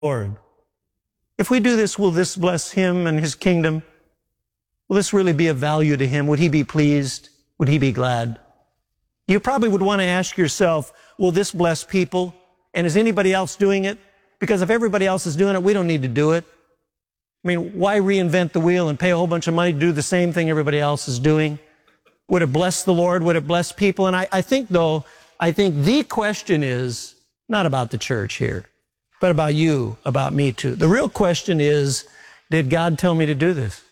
Lord. If we do this, will this bless him and his kingdom? Will this really be of value to him? Would he be pleased? Would he be glad? You probably would want to ask yourself, will this bless people? And is anybody else doing it? Because if everybody else is doing it, we don't need to do it. I mean, why reinvent the wheel and pay a whole bunch of money to do the same thing everybody else is doing? Would it bless the Lord? Would it bless people? And I think the question is not about the church here, but about you, about me too. The real question is, did God tell me to do this?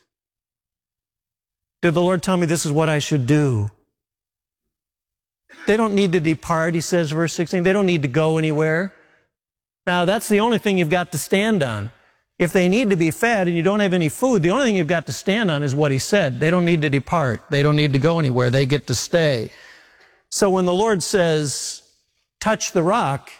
Did the Lord tell me this is what I should do? They don't need to depart, he says, verse 16. They don't need to go anywhere. Now, that's the only thing you've got to stand on. If they need to be fed and you don't have any food, the only thing you've got to stand on is what he said. They don't need to depart. They don't need to go anywhere. They get to stay. So when the Lord says, touch the rock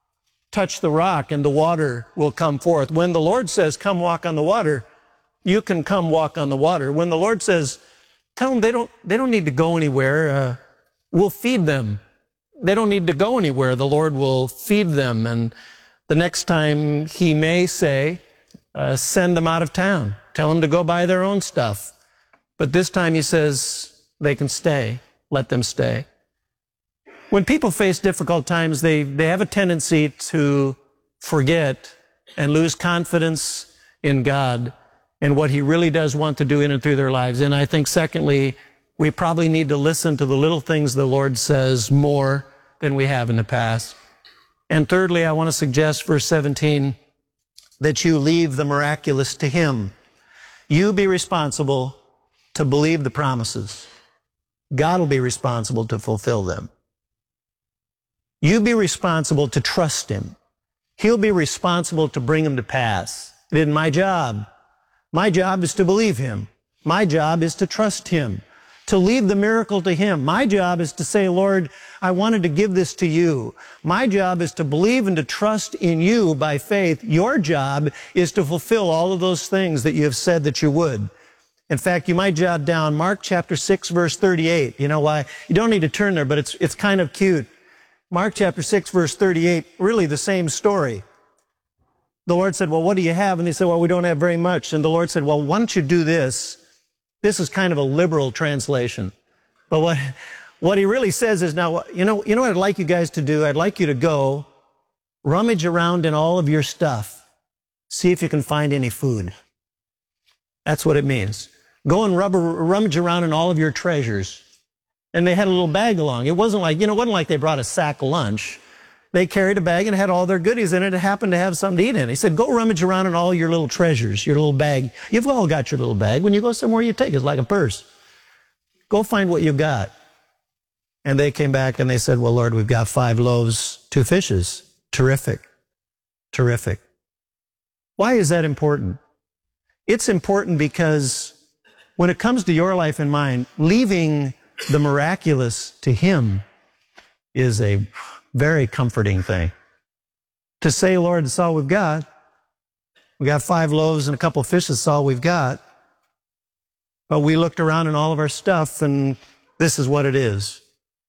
and the water will come forth. When the Lord says, come walk on the water, you can come walk on the water. When the Lord says, tell them they don't need to go anywhere, we'll feed them. They don't need to go anywhere. The Lord will feed them. And the next time he may say, send them out of town. Tell them to go buy their own stuff. But this time he says they can stay. Let them stay. When people face difficult times, they have a tendency to forget and lose confidence in God and what he really does want to do in and through their lives. And I think, secondly, we probably need to listen to the little things the Lord says more than we have in the past. And thirdly, I want to suggest, verse 17, that you leave the miraculous to him. You be responsible to believe the promises. God will be responsible to fulfill them. You be responsible to trust him. He'll be responsible to bring them to pass. It isn't my job. My job is to believe him. My job is to trust him, to leave the miracle to him. My job is to say, Lord, I wanted to give this to you. My job is to believe and to trust in you by faith. Your job is to fulfill all of those things that you have said that you would. In fact, you might jot down Mark chapter 6, verse 38. You know why? You don't need to turn there, but it's kind of cute. Mark chapter 6, verse 38, really the same story. The Lord said, well, what do you have? And they said, well, we don't have very much. And the Lord said, well, why don't you do this? This is kind of a liberal translation. But what he really says is, now, you know what I'd like you guys to do? I'd like you to go rummage around in all of your stuff. See if you can find any food. That's what it means. Go and rummage around in all of your treasures. And they had a little bag along. It wasn't like they brought a sack of lunch. They carried a bag and had all their goodies in it. It happened to have something to eat in it. He said, go rummage around in all your little treasures, your little bag. You've all got your little bag. When you go somewhere, you take it. It's like a purse. Go find what you got. And they came back and they said, well, Lord, we've got 5 loaves, 2 fishes. Terrific. Terrific. Why is that important? It's important because when it comes to your life and mine, leaving the miraculous to him is a very comforting thing. To say, Lord, that's all we've got. We got 5 loaves and a couple of fish, that's all we've got. But we looked around in all of our stuff, and this is what it is.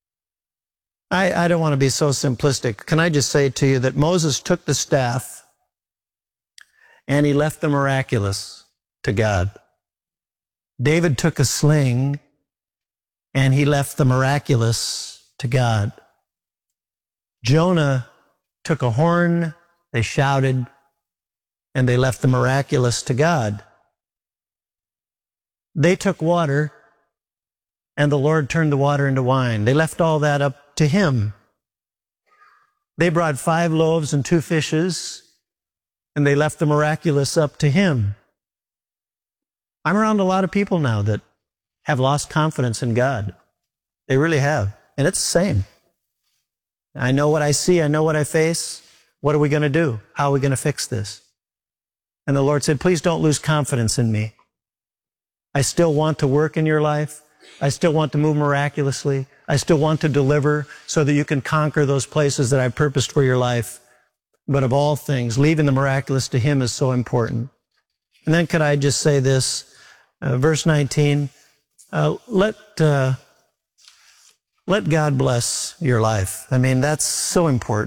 I don't want to be so simplistic. Can I just say to you that Moses took the staff and he left the miraculous to God. David took a sling and he left the miraculous to God. Jonah took a horn, they shouted, and they left the miraculous to God. They took water, and the Lord turned the water into wine. They left all that up to him. They brought 5 loaves and 2 fishes, and they left the miraculous up to him. I'm around a lot of people now that have lost confidence in God. They really have. And it's the same. I know what I see. I know what I face. What are we going to do? How are we going to fix this? And the Lord said, please don't lose confidence in me. I still want to work in your life. I still want to move miraculously. I still want to deliver so that you can conquer those places that I purposed for your life. But of all things, leaving the miraculous to him is so important. And then could I just say this, verse 19, let God bless your life. I mean, that's so important.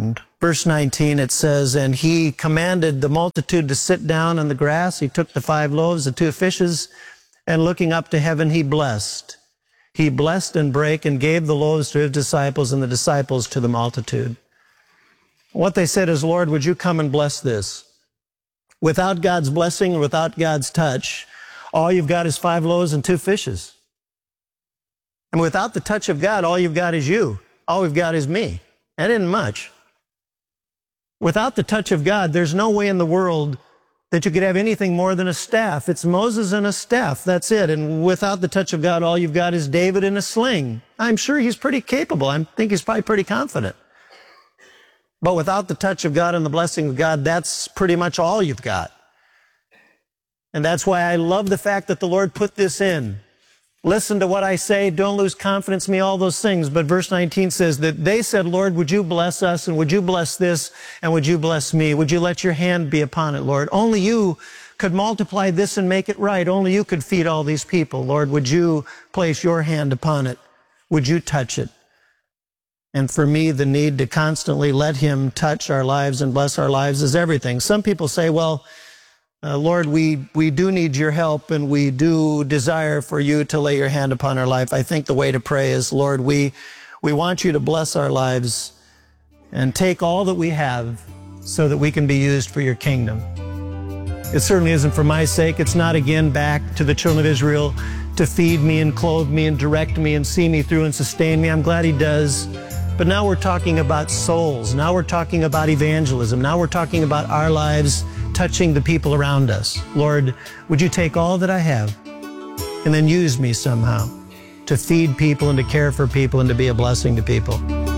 Verse 19, it says, and he commanded the multitude to sit down on the grass. He took the 5 loaves, the 2 fishes, and looking up to heaven, he blessed. He blessed and brake and gave the loaves to his disciples and the disciples to the multitude. What they said is, Lord, would you come and bless this? Without God's blessing, without God's touch, all you've got is 5 loaves and 2 fishes. And without the touch of God, all you've got is you. All we've got is me. That isn't much. Without the touch of God, there's no way in the world that you could have anything more than a staff. It's Moses and a staff. That's it. And without the touch of God, all you've got is David and a sling. I'm sure he's pretty capable. I think he's probably pretty confident. But without the touch of God and the blessing of God, that's pretty much all you've got. And that's why I love the fact that the Lord put this in. Listen to what I say, don't lose confidence in me, all those things. But verse 19 says that they said, Lord, would you bless us, and would you bless this, and would you bless me? Would you let your hand be upon it, Lord? Only you could multiply this and make it right. Only you could feed all these people. Lord, would you place your hand upon it? Would you touch it? And for me, the need to constantly let him touch our lives and bless our lives is everything. Some people say, well, Lord, we do need your help, and we do desire for you to lay your hand upon our life. I think the way to pray is, Lord, we want you to bless our lives and take all that we have so that we can be used for your kingdom. It certainly isn't for my sake. It's not again back to the children of Israel to feed me and clothe me and direct me and see me through and sustain me. I'm glad he does. But now we're talking about souls. Now we're talking about evangelism. Now we're talking about our lives touching the people around us. Lord, would you take all that I have and then use me somehow to feed people and to care for people and to be a blessing to people.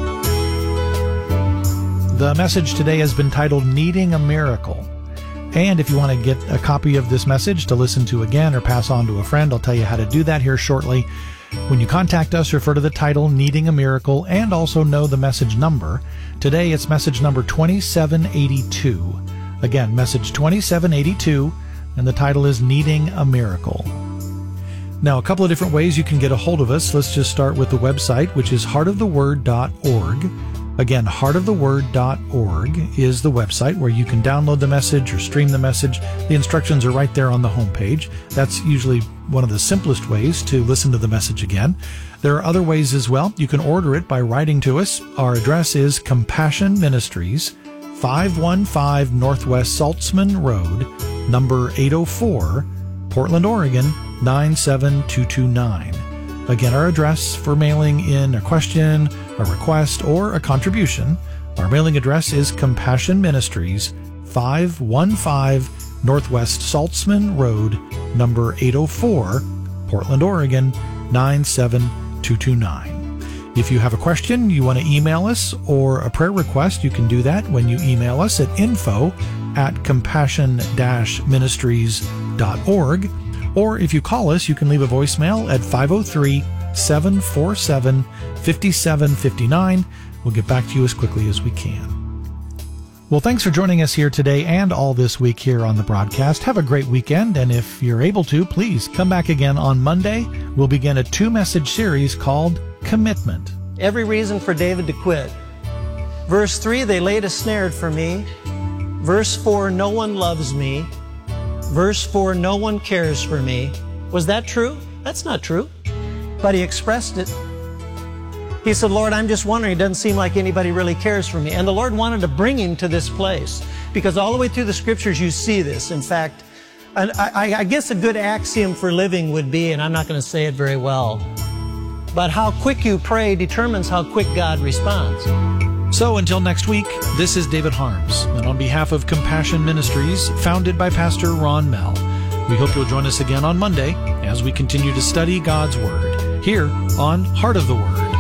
The message today has been titled Needing a Miracle. And if you want to get a copy of this message to listen to again or pass on to a friend, I'll tell you how to do that here shortly. When you contact us, refer to the title Needing a Miracle and also know the message number. Today it's message number 2782. Again, message 2782, and the title is Needing a Miracle. Now, a couple of different ways you can get a hold of us. Let's just start with the website, which is heartoftheword.org. Again, heartoftheword.org is the website where you can download the message or stream the message. The instructions are right there on the homepage. That's usually one of the simplest ways to listen to the message again. There are other ways as well. You can order it by writing to us. Our address is Compassion Ministries, 515 Northwest Saltzman Road, number 804, Portland, Oregon, 97229. Again, our address for mailing in a question, a request, or a contribution. Our mailing address is Compassion Ministries, 515 Northwest Saltzman Road, number 804, Portland, Oregon, 97229. If you have a question, you want to email us, or a prayer request, you can do that when you email us at info@compassion-ministries.org. Or if you call us, you can leave a voicemail at 503-747-5759. We'll get back to you as quickly as we can. Well, thanks for joining us here today and all this week here on the broadcast. Have a great weekend, and if you're able to, please come back again on Monday. We'll begin a 2-message series called Commitment. Every reason for David to quit. Verse 3, they laid a snare for me. Verse 4, no one loves me. Verse 4, no one cares for me. Was that true? That's not true. But he expressed it. He said, Lord, I'm just wondering, it doesn't seem like anybody really cares for me. And the Lord wanted to bring him to this place, because all the way through the scriptures you see this. In fact, I guess a good axiom for living would be, and I'm not going to say it very well, but how quick you pray determines how quick God responds. So until next week, this is David Harms, and on behalf of Compassion Ministries, founded by Pastor Ron Mell, we hope you'll join us again on Monday as we continue to study God's Word here on Heart of the Word.